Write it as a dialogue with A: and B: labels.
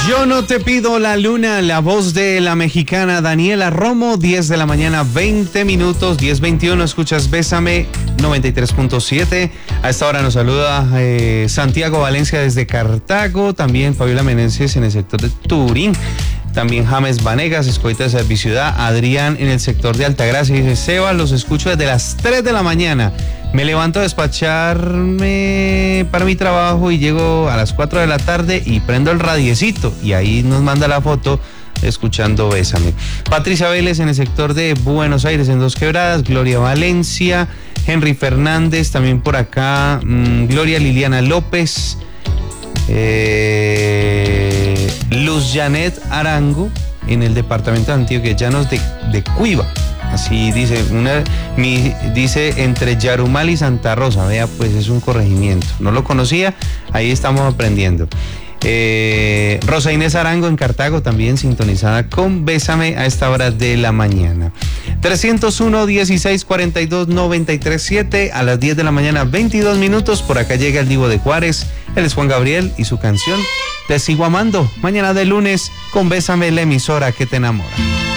A: Yo no te pido la luna, la voz de la mexicana Daniela Romo, 10 de la mañana, 20 minutos, 10:21, escuchas Bésame 93.7. A esta hora nos saluda Santiago Valencia desde Cartago, también Fabiola Meneses en el sector de Turín, también James Vanegas, escolta de Serviciudad, Adrián en el sector de Altagracia, dice Seba, los escucho desde las 3 de la mañana. Me levanto a despacharme para mi trabajo y llego a las 4 de la tarde y prendo el radiecito. Y ahí nos manda la foto escuchando Bésame. Patricia Vélez en el sector de Buenos Aires, en Dos Quebradas. Gloria Valencia, Henry Fernández, también por acá. Gloria Liliana López. Luz Janet Arango en el departamento de Antioquia, Llanos de Cuiva. Así dice, dice entre Yarumal y Santa Rosa. Vea, pues es un corregimiento. No lo conocía, ahí estamos aprendiendo. Rosa Inés Arango en Cartago, también sintonizada con Bésame a esta hora de la mañana. 301-1642-937 a las 10 de la mañana, 22 minutos. Por acá llega el Divo de Juárez. Él es Juan Gabriel y su canción Te sigo amando. Mañana de lunes con Bésame, la emisora que te enamora.